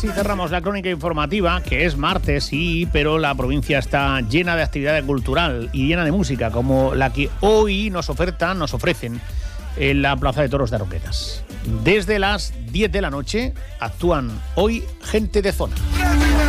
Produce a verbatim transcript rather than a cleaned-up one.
Así cerramos la crónica informativa, que es martes, sí, pero la provincia está llena de actividad cultural y llena de música, como la que hoy nos ofertan, nos ofrecen en la Plaza de Toros de Roquetas. Desde las diez de la noche actúan hoy Gente de Zona.